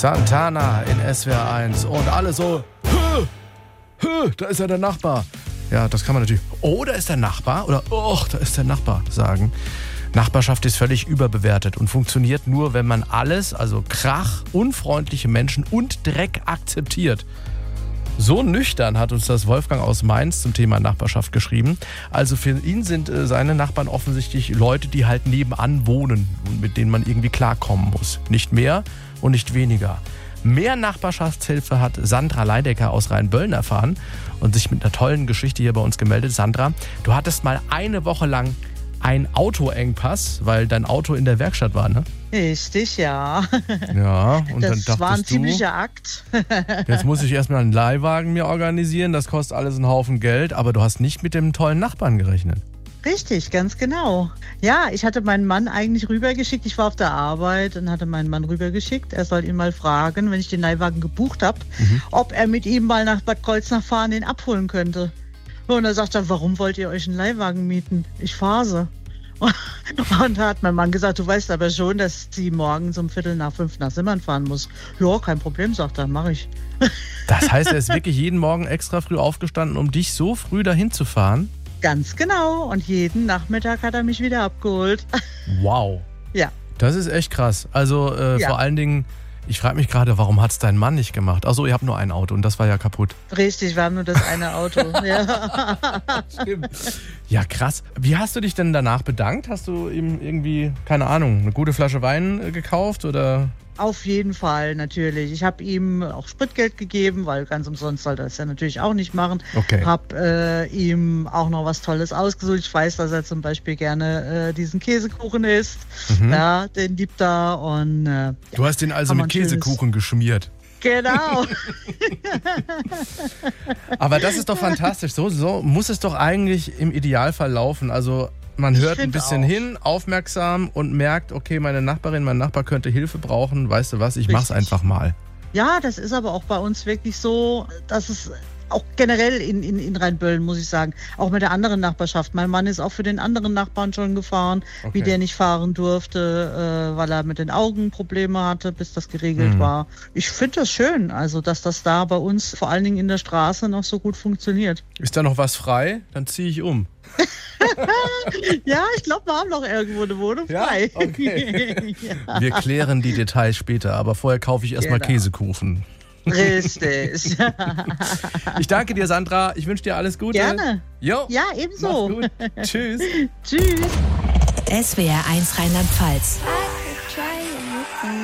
Santana in SWR 1 und alle so, da ist ja der Nachbar. Ja, das kann man natürlich, da ist der Nachbar oder, da ist der Nachbar sagen. Nachbarschaft ist völlig überbewertet und funktioniert nur, wenn man alles, also Krach, unfreundliche Menschen und Dreck akzeptiert. So nüchtern hat uns das Wolfgang aus Mainz zum Thema Nachbarschaft geschrieben. Also für ihn sind seine Nachbarn offensichtlich Leute, die halt nebenan wohnen und mit denen man irgendwie klarkommen muss. Nicht mehr und nicht weniger. Mehr Nachbarschaftshilfe hat Sandra Leidecker aus Rheinböllen erfahren und sich mit einer tollen Geschichte hier bei uns gemeldet. Sandra, du hattest mal eine Woche lang einen Autoengpass, weil dein Auto in der Werkstatt war, ne? Richtig, ja. Ja, und dann dachtest du, das war ein ziemlicher Akt. Jetzt muss ich erstmal einen Leihwagen mir organisieren, das kostet alles einen Haufen Geld, aber du hast nicht mit dem tollen Nachbarn gerechnet. Richtig, ganz genau. Ja, ich hatte meinen Mann eigentlich rübergeschickt. Ich war auf der Arbeit und hatte meinen Mann rübergeschickt. Er soll ihn mal fragen, wenn ich den Leihwagen gebucht habe, ob er mit ihm mal nach Bad Kreuznach fahren, den abholen könnte. Und er sagt dann, warum wollt ihr euch einen Leihwagen mieten? Ich fahre sie. Und da hat mein Mann gesagt, du weißt aber schon, dass sie morgens um 4:45 nach Simmern fahren muss. Ja, kein Problem, sagt er, mache ich. Das heißt, er ist wirklich jeden Morgen extra früh aufgestanden, um dich so früh dahin zu fahren? Ganz genau. Und jeden Nachmittag hat er mich wieder abgeholt. Wow. Ja. Das ist echt krass. Also vor allen Dingen, ich frage mich gerade, warum hat es dein Mann nicht gemacht? Achso, ihr habt nur ein Auto und das war ja kaputt. Richtig, wir haben nur das eine Auto. Ja. Stimmt. Ja, krass. Wie hast du dich denn danach bedankt? Hast du ihm irgendwie, keine Ahnung, eine gute Flasche Wein gekauft oder? Auf jeden Fall, natürlich. Ich habe ihm auch Spritgeld gegeben, weil ganz umsonst sollte er das ja natürlich auch nicht machen. Okay. Habe ihm auch noch was Tolles ausgesucht. Ich weiß, dass er zum Beispiel gerne diesen Käsekuchen isst. Ja, den liebt er. Und, du hast den also mit Käsekuchen geschmiert. Genau. Aber das ist doch fantastisch. So muss es doch eigentlich im Idealfall laufen. Also man hört ein bisschen hin, aufmerksam und merkt, okay, meine Nachbarin, mein Nachbar könnte Hilfe brauchen. Weißt du was, ich mach's einfach mal. Ja, das ist aber auch bei uns wirklich so, dass es auch generell in Rheinböllen, muss ich sagen, auch mit der anderen Nachbarschaft. Mein Mann ist auch für den anderen Nachbarn schon gefahren, wie der nicht fahren durfte, weil er mit den Augen Probleme hatte, bis das geregelt war. Ich finde das schön, also dass das da bei uns vor allen Dingen in der Straße noch so gut funktioniert. Ist da noch was frei? Dann ziehe ich um. Ja, ich glaube, wir haben noch irgendwo eine Wohnung frei. Ja? Okay. Ja. Wir klären die Details später, aber vorher kaufe ich erstmal Käsekuchen. Richtig. Ich danke dir, Sandra. Ich wünsche dir alles Gute. Gerne. Jo. Ja, ebenso. Mach's gut. Tschüss. Tschüss. SWR 1 Rheinland-Pfalz.